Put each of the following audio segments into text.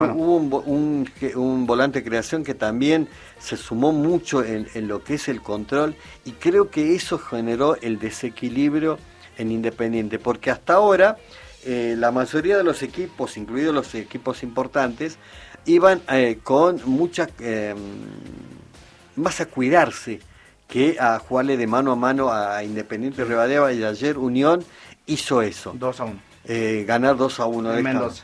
Bueno, Hubo un volante de creación que también se sumó mucho en lo que es el control, y creo que eso generó el desequilibrio en Independiente, porque hasta ahora la mayoría de los equipos, incluidos los equipos importantes, iban con mucha más a cuidarse que a jugarle de mano a mano a Independiente Rivadavia, y ayer Unión hizo eso. 2-1. Ganar 2-1. En Mendoza.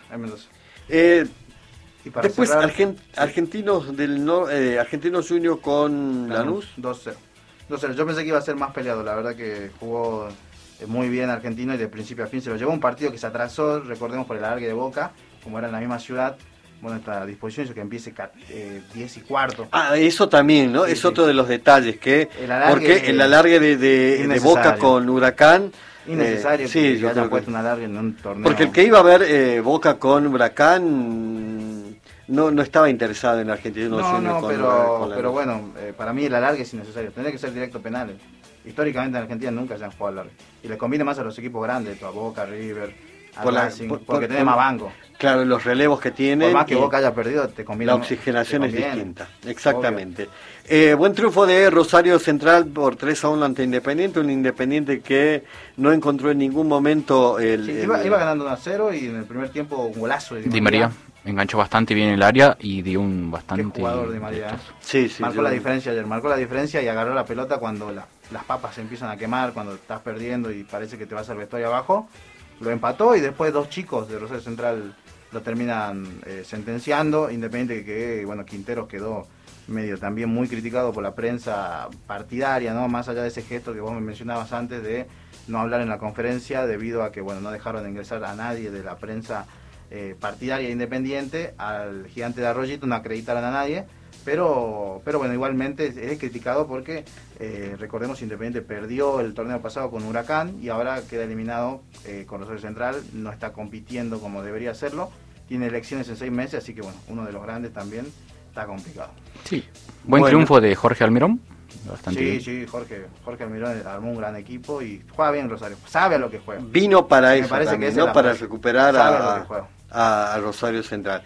Y para Después cerrar, Argentinos Argentinos Junior con Lanús. 2-0. 2-0. Yo pensé que iba a ser más peleado, la verdad que jugó muy bien Argentino y de principio a fin se lo llevó. Un partido que se atrasó, recordemos, por el alargue de Boca, como era en la misma ciudad. Bueno, está a disposición, eso que empiece 10:15. Eso también, ¿no? Sí, es sí. otro de los detalles, porque el alargue de Boca con Huracán... Innecesario sí, que hayan puesto un alargue en un torneo. Porque el que iba a ver Boca con Huracán no estaba interesado en Argentino Junior pero bueno, para mí el alargue es innecesario. Tendría que ser directo penales. Históricamente en Argentina nunca se han jugado alargue. Y les conviene más a los equipos grandes, a Boca, River, a Racing, porque tiene más banco. Claro, los relevos que tienen. Por más que Boca haya perdido, te conviene. La oxigenación es distinta, exactamente. Buen triunfo de Rosario Central por 3-1 ante Independiente, un Independiente que no encontró en ningún momento iba ganando 1-0 y en el primer tiempo un golazo de Di María enganchó bastante bien el área y dio un bastante... Qué jugador Di María. Sí, marcó la diferencia ayer, marcó la diferencia y agarró la pelota cuando las papas se empiezan a quemar, cuando estás perdiendo y parece que te vas al vestuario abajo. Lo empató y después dos chicos de Rosario Central lo terminan sentenciando. Independiente que, bueno, Quinteros quedó medio también muy criticado por la prensa partidaria, ¿no? Más allá de ese gesto que vos me mencionabas antes de no hablar en la conferencia debido a que, bueno, no dejaron de ingresar a nadie de la prensa partidaria Independiente. Al Gigante de Arroyito no acreditaron a nadie, pero bueno, igualmente es criticado porque recordemos, Independiente perdió el torneo pasado con Huracán y ahora queda eliminado con Rosario Central, no está compitiendo como debería hacerlo, tiene elecciones en 6 meses, así que bueno, uno de los grandes también está complicado. Sí, buen triunfo de Jorge Almirón. Bastante bien. Sí, Jorge Almirón armó un gran equipo y juega bien Rosario, sabe a lo que juega. Vino para Me eso parece también, que ¿no? Para recuperar a Rosario Central.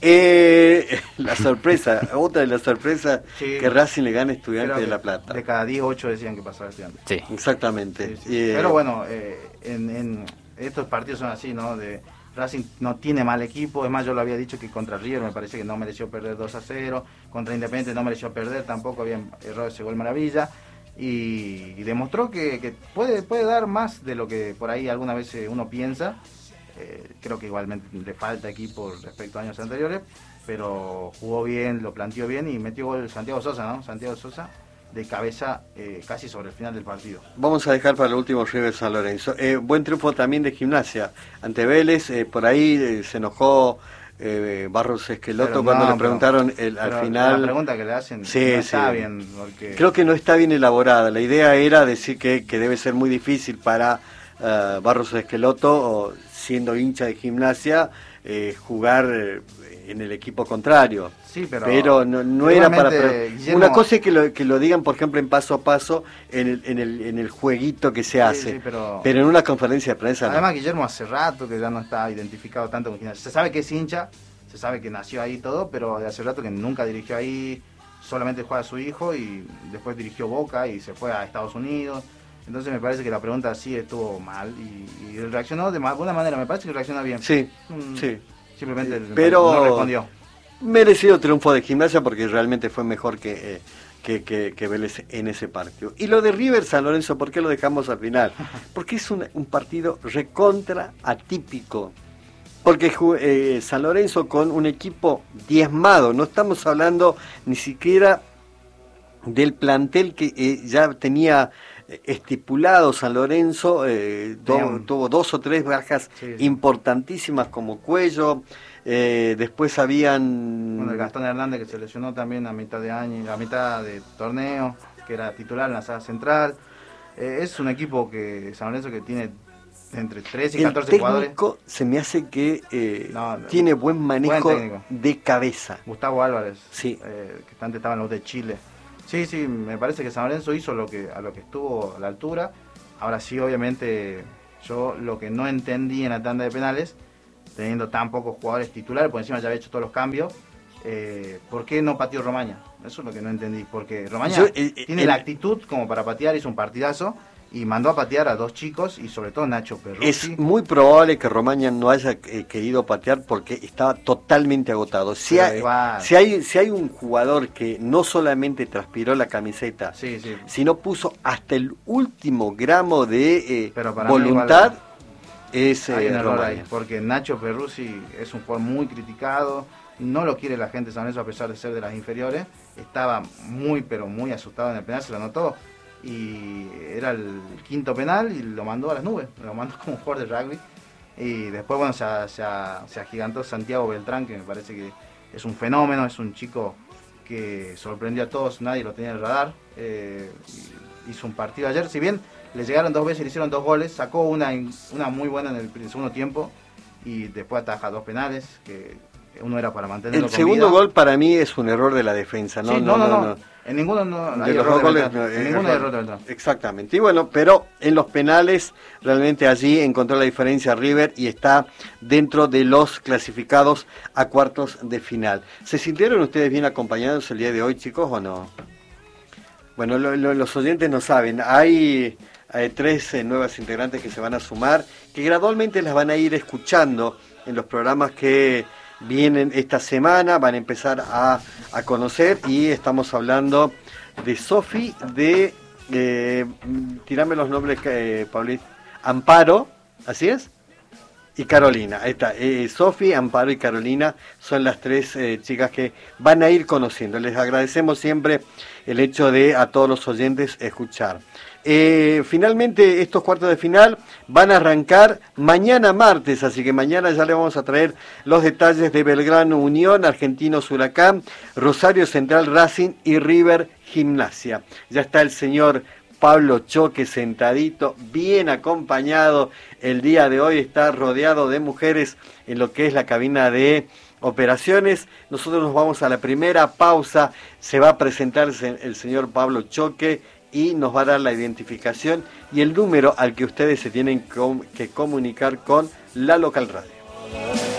La sorpresa, otra de las sorpresas, que Racing le gane a Estudiantes de La Plata. De cada 10, 8 decían que pasaba Estudiantes. Sí, exactamente. Sí. Pero bueno, en estos partidos son así, ¿no? Racing no tiene mal equipo, es más, yo lo había dicho que contra River me parece que no mereció perder 2-0, contra Independiente no mereció perder, tampoco habían errado ese gol maravilla, y demostró que puede dar más de lo que por ahí alguna vez uno piensa. Creo que igualmente le falta equipo respecto a años anteriores, pero jugó bien, lo planteó bien y metió gol Santiago Sosa, ¿no? Santiago Sosa de cabeza casi sobre el final del partido. Vamos a dejar para el último River San Lorenzo. Buen triunfo también de Gimnasia ante Vélez. Por ahí se enojó Barros Esqueloto cuando le preguntaron al final. La pregunta que le hacen no está bien. Porque... Creo que no está bien elaborada. La idea era decir que debe ser muy difícil para Barros Esqueloto, siendo hincha de Gimnasia, jugar en el equipo contrario. Sí, pero no era para... Guillermo... Una cosa es que lo digan, por ejemplo, en paso a paso, en el jueguito que se hace, sí, pero en una conferencia de prensa además no. Guillermo hace rato que ya no está identificado tanto con Gimnasia. Se sabe que es hincha, se sabe que nació ahí y todo, pero de hace rato que nunca dirigió ahí, solamente juega a su hijo y después dirigió Boca y se fue a Estados Unidos. Entonces me parece que la pregunta sí estuvo mal y reaccionó de alguna manera, me parece que reacciona bien. Sí. Simplemente no respondió. Merecido triunfo de Gimnasia porque realmente fue mejor que Vélez en ese partido. Y lo de River San Lorenzo, ¿por qué lo dejamos al final? Porque es un partido recontra atípico. Porque San Lorenzo con un equipo diezmado, no estamos hablando ni siquiera del plantel que ya tenía estipulado San Lorenzo, tuvo 2 o 3 bajas importantísimas como Cuello, después habían... Bueno, el Gastón Hernández que se lesionó también a mitad de año, a mitad de torneo, que era titular en la saga central. Es un equipo que San Lorenzo que tiene entre 13 y 14 jugadores. El técnico se me hace que tiene buen manejo de cabeza. Gustavo Álvarez, sí. Que antes estaba en los de Chile. Sí, me parece que San Lorenzo hizo a lo que estuvo a la altura. Ahora sí, obviamente, yo lo que no entendí en la tanda de penales teniendo tan pocos jugadores titulares, por encima ya había hecho todos los cambios. ¿Por qué no pateó Romaña? Eso es lo que no entendí, porque Romaña tiene la actitud como para patear, hizo un partidazo y mandó a patear a 2 chicos y sobre todo Nacho Perruzzi. Es muy probable que Romaña no haya querido patear porque estaba totalmente agotado. Si hay un jugador que no solamente transpiró la camiseta, sino puso hasta el último gramo de voluntad, es Romaña. Porque Nacho Perruzzi es un jugador muy criticado. No lo quiere la gente de San Lorenzo a pesar de ser de las inferiores. Estaba pero muy asustado en el penal, se lo notó. Y era el 5º penal y lo mandó a las nubes. Lo mandó como jugador de rugby. Y después, bueno, se agigantó Santiago Beltrán, que me parece que es un fenómeno. Es un chico que sorprendió a todos, nadie lo tenía en el radar. Hizo un partido ayer, si bien le llegaron 2 veces, le hicieron 2 goles. Sacó una muy buena en el segundo tiempo. Y después ataja 2 penales, que uno era para mantenerlo. El segundo gol para mí es un error de la defensa, ¿no? Sí, no. En ninguno no hay error de Beltrán. En ninguno hay error de Beltrán. Exactamente. Y bueno, pero en los penales, realmente allí encontró la diferencia River y está dentro de los clasificados a cuartos de final. ¿Se sintieron ustedes bien acompañados el día de hoy, chicos, o no? Bueno, los oyentes no saben. Hay 3 nuevas integrantes que se van a sumar, que gradualmente las van a ir escuchando en los programas que vienen esta semana, van a empezar a conocer, y estamos hablando de Sofi, tirame los nombres, Paulito, Amparo, ¿así es? Y Carolina, ahí está, Sofi, Amparo y Carolina son las 3 chicas que van a ir conociendo. Les agradecemos siempre el hecho de a todos los oyentes escuchar. Finalmente estos cuartos de final van a arrancar mañana martes, así que mañana ya le vamos a traer los detalles de Belgrano Unión, Argentinos Huracán, Rosario Central Racing y River Gimnasia. Ya está el señor Pablo Choque sentadito, bien acompañado. El día de hoy está rodeado de mujeres en lo que es la cabina de operaciones. Nosotros nos vamos a la primera pausa, se va a presentar el señor Pablo Choque y nos va a dar la identificación y el número al que ustedes se tienen que comunicar con la local radio.